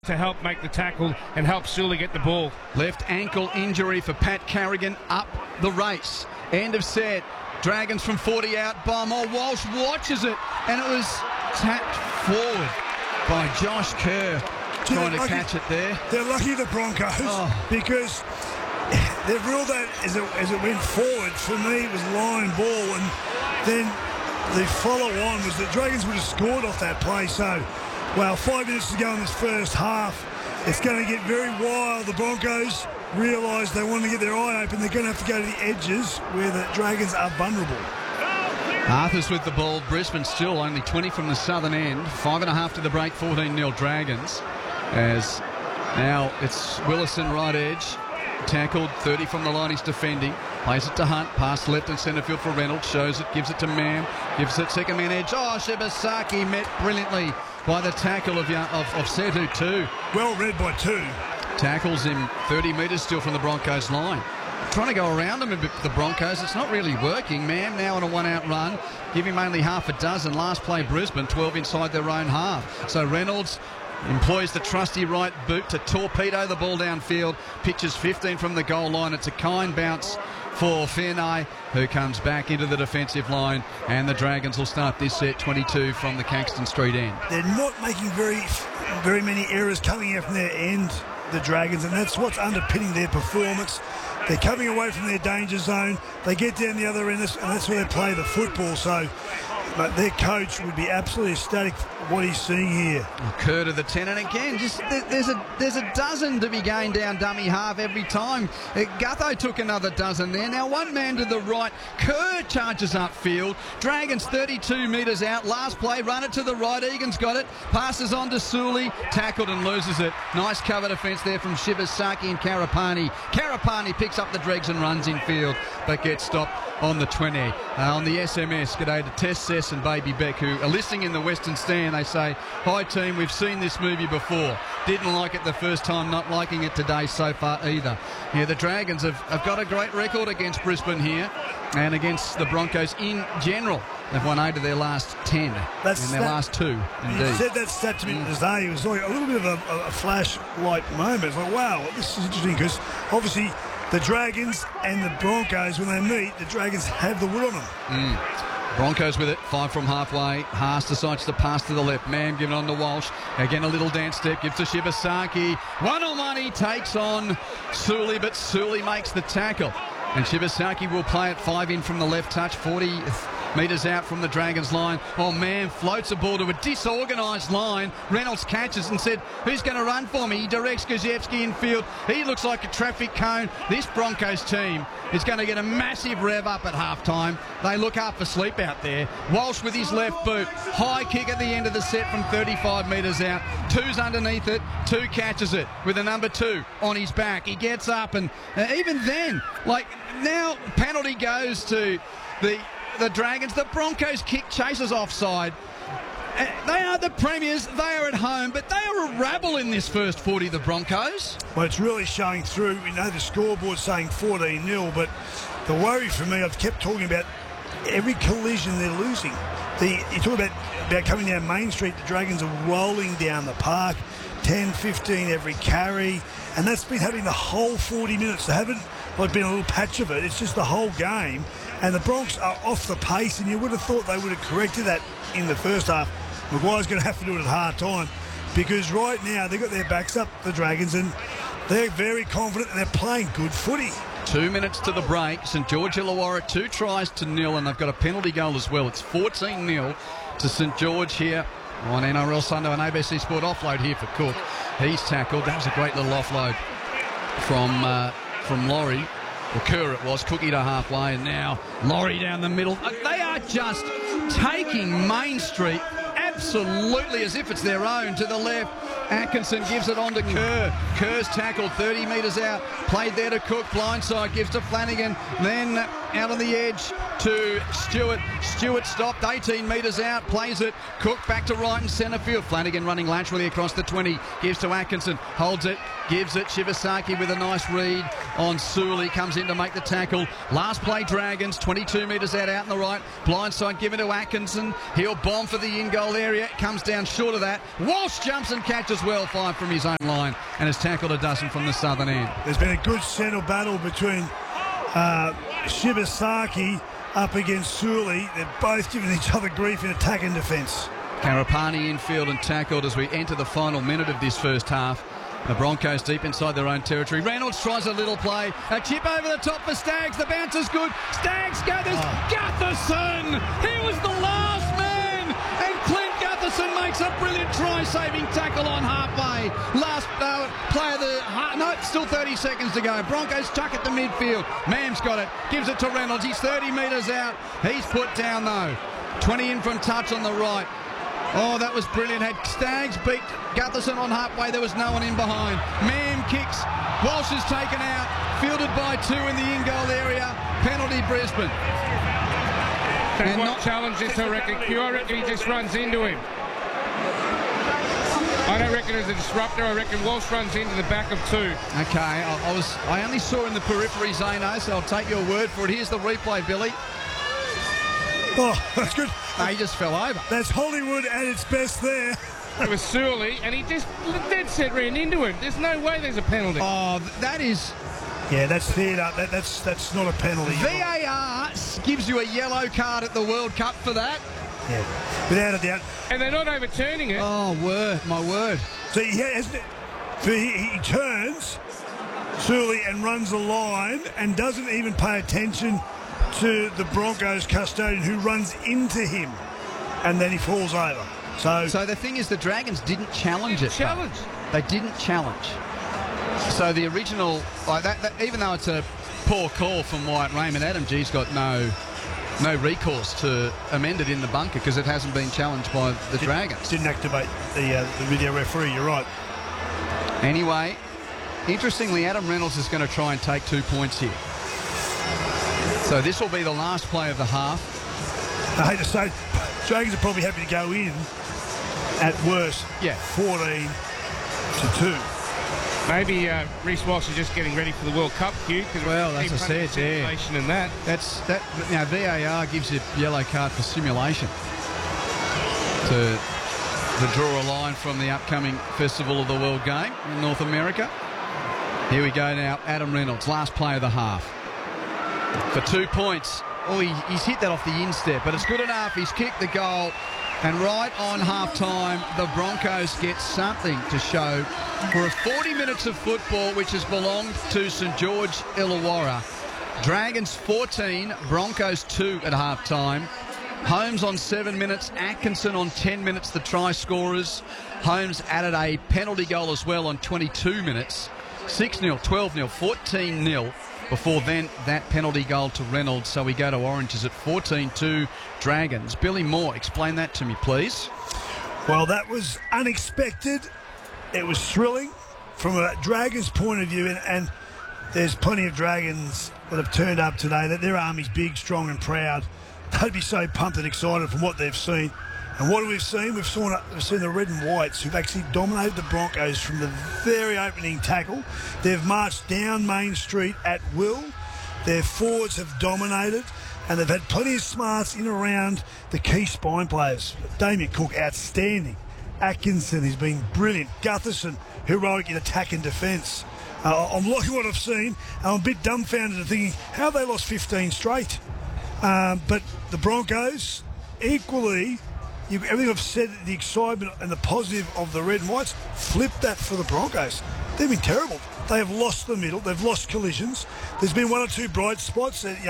to help make the tackle and help Sully get the ball. Left ankle injury for Pat Carrigan up the race. End of set. Dragons from 40 out. Bomber. Walsh watches it, and it was tapped forward by Josh Kerr trying to catch it there. They're lucky, the Broncos, because they've ruled that as it went forward. For me, it was line ball, and then the follow-on was the Dragons would have scored off that play. So, well, 5 minutes to go in this first half. It's going to get very wild. The Broncos realise they want to get their eye open. They're going to have to go to the edges where the Dragons are vulnerable. Arthur's with the ball. Brisbane still only 20 from the southern end. 5.5 to the break, 14-0 Dragons. As now it's Willison right edge. Tackled, 30 from the line, he's defending. Plays it to Hunt, pass left and centre field for Reynolds. Shows it, gives it to Mam. Gives it second man edge. Oh, Shibasaki met brilliantly by the tackle of Setu too. Well read by two. Tackles him 30 metres still from the Broncos line. Trying to go around him a bit for the Broncos. It's not really working. Mam now on a one-out run. Give him only half a dozen. Last play Brisbane, 12 inside their own half. So Reynolds employs the trusty right boot to torpedo the ball downfield. Pitches 15 from the goal line. It's a kind bounce for Fairnay, who comes back into the defensive line, and the Dragons will start this set 22 from the Caxton Street end. They're not making very many errors coming out from their end, the Dragons, and that's what's underpinning their performance. They're coming away from their danger zone. They get down the other end, and that's where they play the football. So, but their coach would be absolutely ecstatic what he's seeing here. Kerr to the 10, and again, just there's a dozen to be gained down dummy half every time. Gutho took another dozen there. Now one man to the right. Kerr charges upfield. Dragons 32 metres out. Last play, run it to the right. Egan's got it. Passes on to Sully. Tackled and loses it. Nice cover defence there from Shibasaki and Karapani. Karapani picks up the dregs and runs infield, but gets stopped on the 20. On the SMS, g'day to Tess, Sess and Baby Beck, who are listening in the Western Stand. They say, hi team, we've seen this movie before. Didn't like it the first time, not liking it today so far either. Yeah, the Dragons have got a great record against Brisbane here and against the Broncos in general. They've won 8 of their last 10 in their last 2, indeed. You said that stat to me today. It was like a little bit of a flashlight moment. It's like, wow, this is interesting, because obviously the Dragons and the Broncos, when they meet, the Dragons have the wood on them. Broncos with it, 5 from halfway. Haas decides to pass to the left. Mam giving on to Walsh. Again, a little dance step. Gives to Shibasaki. 1-on-1, he takes on Sully, but Sully makes the tackle. And Shibasaki will play it 5 in from the left touch, 40 metres out from the Dragons line. Oh, man, floats the ball to a disorganised line. Reynolds catches and said, who's going to run for me? He directs Gajewski in field. He looks like a traffic cone. This Broncos team is going to get a massive rev up at half-time. They look half asleep out there. Walsh with his left boot. High kick at the end of the set from 35 metres out. 2's underneath it. 2 catches it with a number 2 on his back. He gets up, and even then, like, now penalty goes to the Dragons. The Broncos kick chases offside. They are the premiers. They are at home, but they are a rabble in this first 40, the Broncos. Well, it's really showing through. We know the scoreboard's saying 14-0, but the worry for me, I've kept talking about every collision they're losing. You talk about coming down Main Street, the Dragons are rolling down the park, 10, 15 every carry, and that's been happening the whole 40 minutes. They haven't been a little patch of it. It's just the whole game. And the Bronx are off the pace, and you would have thought they would have corrected that in the first half. Maguire's going to have to do it at hard time, because right now they've got their backs up, the Dragons, and they're very confident and they're playing good footy. 2 minutes to the break. St George Illawarra 2 tries to 0, and they've got a penalty goal as well. It's 14-0 to St George here on NRL Sunday, an ABC Sport offload here for Cook. He's tackled. That was a great little offload from Laurie. Well, Kerr it was. Cookie to halfway, and now Laurie down the middle. They are just taking Main Street absolutely as if it's their own. To the left, Atkinson gives it on to Kerr. Kerr's tackled 30 metres out. Played there to Cook. Blindside gives to Flanagan. Then out on the edge to Stewart. Stewart stopped 18 metres out, plays it. Cook back to right and centre field. Flanagan running laterally across the 20, gives to Atkinson, holds it, gives it. Shibasaki with a nice read on Sully, comes in to make the tackle. Last play Dragons, 22 metres out in the right. Blindside given to Atkinson. He'll bomb for the in-goal area. Comes down short of that. Walsh jumps and catches well, 5 from his own line, and has tackled a dozen from the southern end. There's been a good centre battle between Shibasaki up against Sully. They're both giving each other grief in attack and defence. Karapani infield and tackled as we enter the final minute of this first half. The Broncos deep inside their own territory. Reynolds tries a little play. A chip over the top for Staggs. The bounce is good. Staggs gathers. Gutherson! He was the last man! And Clint Gutherson makes a brilliant try-saving tackle on halfway. Last play of the... No, still 30 seconds to go. Broncos chuck it to midfield. Mam's got it. Gives it to Reynolds. He's 30 metres out. He's put down, though. 20 in from touch on the right. Oh, that was brilliant. Had Staggs beat Gutherson on halfway, there was no one in behind. Mam kicks. Walsh is taken out. Fielded by 2 in the in-goal area. Penalty Brisbane. That's what challenges, I reckon. I reckon he just runs into him. I don't reckon it's a disruptor. I reckon Walsh runs into the back of 2. Okay, I only saw in the periphery, Zano, so I'll take your word for it. Here's the replay, Billy. Oh, that's good. No, he just fell over. That's Hollywood at its best there. It was Sully, and he just dead set ran into him. There's no way there's a penalty. Oh, that is... Yeah, that's theatre. That's not a penalty. VAR gives you a yellow card at the World Cup for that. Yeah, without a doubt. And they're not overturning it. Oh, my word. So he turns, Sully, and runs the line and doesn't even pay attention to the Broncos custodian who runs into him, and then he falls over. So the thing is, the Dragons didn't challenge it. They didn't challenge. So the original, even though it's a poor call from Wyatt Raymond, Adam G's got no recourse to amend it in the bunker because it hasn't been challenged by the Dragons. Didn't activate the video referee, you're right. Anyway, interestingly, Adam Reynolds is going to try and take 2 points here. So this will be the last play of the half. I hate to say, Dragons are probably happy to go in at worst. Yeah, 14-2. Maybe Reece Walsh is just getting ready for the World Cup, Hugh. Well, that's what I said, yeah. And that. Now, VAR gives you a yellow card for simulation to draw a line from the upcoming Festival of the World game in North America. Here we go now, Adam Reynolds, last play of the half. For 2 points. Oh, he's hit that off the instep, but it's good enough. He's kicked the goal. And right on half-time, the Broncos get something to show for 40 minutes of football, which has belonged to St George Illawarra. Dragons 14, Broncos 2 at half-time. Holmes on 7 minutes, Atkinson on 10 minutes, the try scorers. Holmes added a penalty goal as well on 22 minutes. 6-0, 12-0, 14-0. Before then, that penalty goal to Reynolds. So we go to Oranges at 14-2 Dragons. Billy Moore, explain that to me, please. Well, that was unexpected. It was thrilling from a Dragons point of view. And there's plenty of Dragons that have turned up today. That their army's big, strong and proud. They'd be so pumped and excited from what they've seen. And what have we seen? We've seen the Red and Whites, who've actually dominated the Broncos from the very opening tackle. They've marched down Main Street at will. Their forwards have dominated, and they've had plenty of smarts in around the key spine players. Damien Cook, outstanding. Atkinson has been brilliant. Gutherson, heroic in attack and defence. I'm liking what I've seen. I'm a bit dumbfounded at thinking, how have they lost 15 straight? But the Broncos, equally... Everything I've said, the excitement and the positive of the Red and Whites, flip that for the Broncos. They've been terrible. They have lost the middle. They've lost collisions. There's been 1 or 2 bright spots. Payne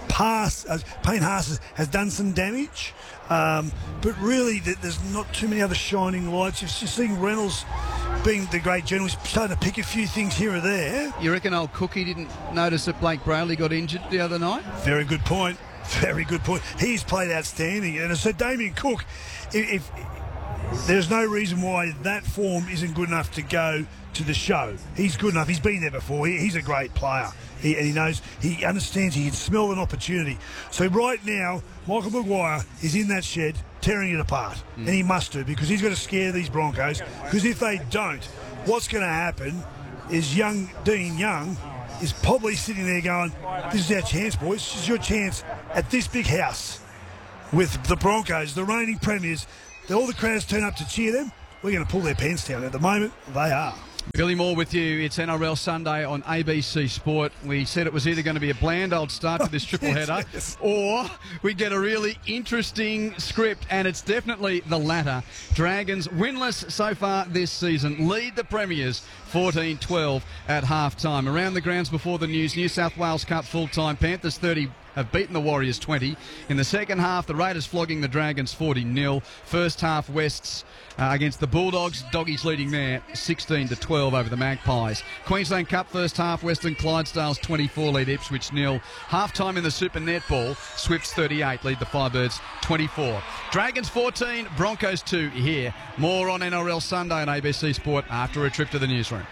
Haas has done some damage. But really, there's not too many other shining lights. You're seeing Reynolds being the great general, he's starting to pick a few things here or there. You reckon old Cookie didn't notice that Blake Brayley got injured the other night? Very good point. Very good point. He's played outstanding. And so Damien Cook, if there's no reason why that form isn't good enough to go to the show. He's good enough. He's been there before. He's a great player. He knows, he understands, he can smell an opportunity. So right now, Michael Maguire is in that shed tearing it apart. And he must do, because he's got to scare these Broncos. Because if they don't, what's going to happen is young Dean Young is probably sitting there going, this is our chance, boys. This is your chance at this big house with the Broncos, the reigning premiers. All the crowds turn up to cheer them. We're going to pull their pants down. At the moment, they are. Billy Moore with you. It's NRL Sunday on ABC Sport. We said it was either going to be a bland old start to this triple header, or we get a really interesting script, and it's definitely the latter. Dragons, winless so far this season, lead the Premiers 14-12 at half-time. Around the grounds before the news, New South Wales Cup full-time. Panthers 30 have beaten the Warriors 20. In the second half, the Raiders flogging the Dragons 40-0. First half, Wests against the Bulldogs. Doggies leading there 16-12 over the Magpies. Queensland Cup first half, Western Clydesdales 24 lead Ipswich 0. Half-time in the Super Netball, Swifts 38 lead the Firebirds 24. Dragons 14, Broncos 2 here. More on NRL Sunday on ABC Sport after a trip to the newsroom.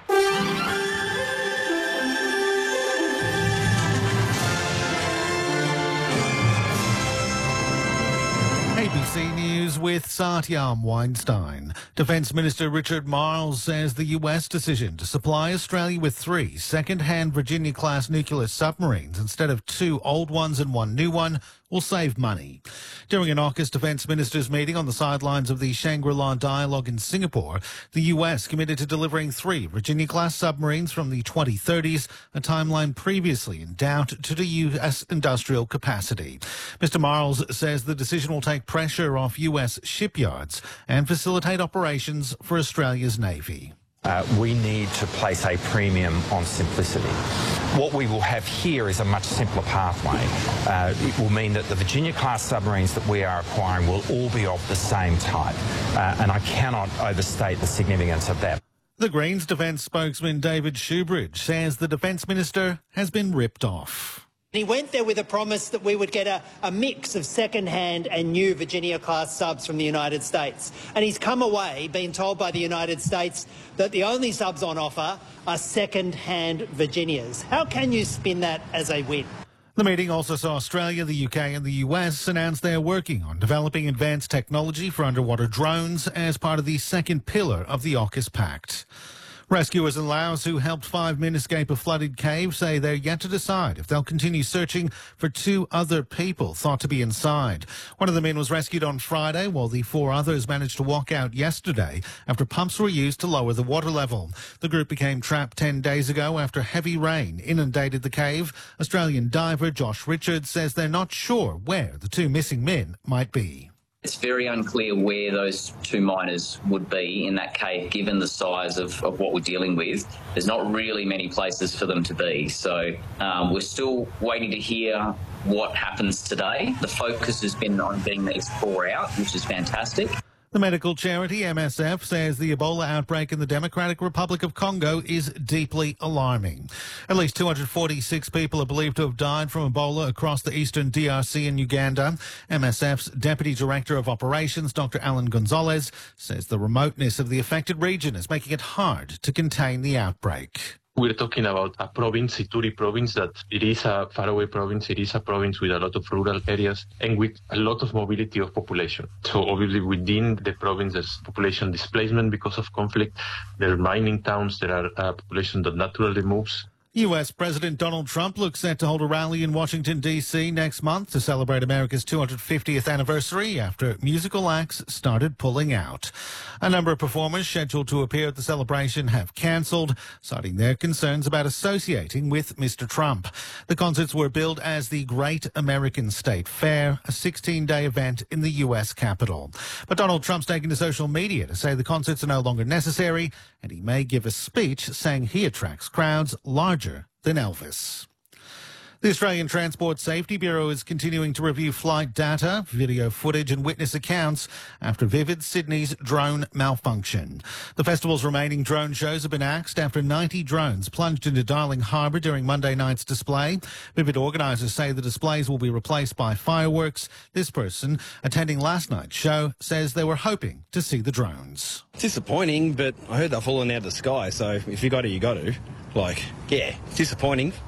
ABC News with Satyam Weinstein. Defence Minister Richard Marles says the US decision to supply Australia with 3 second-hand Virginia-class nuclear submarines instead of 2 old ones and 1 new one will save money. During an AUKUS Defence Ministers meeting on the sidelines of the Shangri-La Dialogue in Singapore, the US committed to delivering 3 Virginia-class submarines from the 2030s, a timeline previously in doubt to the US industrial capacity. Mr Marles says the decision will take pressure off US shipyards and facilitate operations for Australia's Navy. We need to place a premium on simplicity. What we will have here is a much simpler pathway. It will mean that the Virginia-class submarines that we are acquiring will all be of the same type, and I cannot overstate the significance of that. The Greens Defence spokesman David Shoebridge says the Defence Minister has been ripped off. He went there with a promise that we would get a mix of second-hand and new Virginia-class subs from the United States. And he's come away being told by the United States that the only subs on offer are second-hand Virginias. How can you spin that as a win? The meeting also saw Australia, the UK and the US announce they're working on developing advanced technology for underwater drones as part of the second pillar of the AUKUS Pact. Rescuers in Laos who helped 5 men escape a flooded cave say they're yet to decide if they'll continue searching for 2 other people thought to be inside. One of the men was rescued on Friday, while the 4 others managed to walk out yesterday after pumps were used to lower the water level. The group became trapped 10 days ago after heavy rain inundated the cave. Australian diver Josh Richards says they're not sure where the 2 missing men might be. It's very unclear where those 2 miners would be in that cave, given the size of what we're dealing with. There's not really many places for them to be. So we're still waiting to hear what happens today. The focus has been on getting these 4 out, which is fantastic. The medical charity MSF says the Ebola outbreak in the Democratic Republic of Congo is deeply alarming. At least 246 people are believed to have died from Ebola across the eastern DRC and Uganda. MSF's Deputy Director of Operations, Dr. Alan Gonzalez, says the remoteness of the affected region is making it hard to contain the outbreak. We're talking about a province, Ituri province, that it is a faraway province. It is a province with a lot of rural areas and with a lot of mobility of population. So obviously within the province there's population displacement because of conflict. There are mining towns. There are population that naturally moves. U.S. President Donald Trump looks set to hold a rally in Washington, D.C. next month to celebrate America's 250th anniversary after musical acts started pulling out. A number of performers scheduled to appear at the celebration have cancelled, citing their concerns about associating with Mr. Trump. The concerts were billed as the Great American State Fair, a 16-day event in the U.S. Capitol. But Donald Trump's taken to social media to say the concerts are no longer necessary, and he may give a speech saying he attracts crowds larger than Elvis. The Australian Transport Safety Bureau is continuing to review flight data, video footage and witness accounts after Vivid Sydney's drone malfunction. The festival's remaining drone shows have been axed after 90 drones plunged into Darling Harbour during Monday night's display. Vivid organisers say the displays will be replaced by fireworks. This person, attending last night's show, says they were hoping to see the drones. It's disappointing, but I heard they're falling out of the sky, so if you got to, you got to. Yeah, it's disappointing.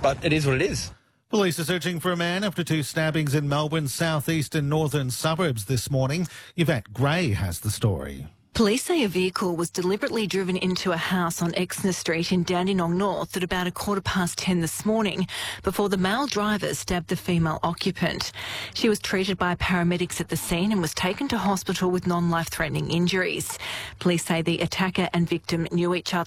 but it is what it is. Police are searching for a man after 2 stabbings in Melbourne's southeast and northern suburbs this morning. Yvette Gray has the story. Police say a vehicle was deliberately driven into a house on Exner Street in Dandenong North at about 10:15 this morning before the male driver stabbed the female occupant. She was treated by paramedics at the scene and was taken to hospital with non-life-threatening injuries. Police say the attacker and victim knew each other.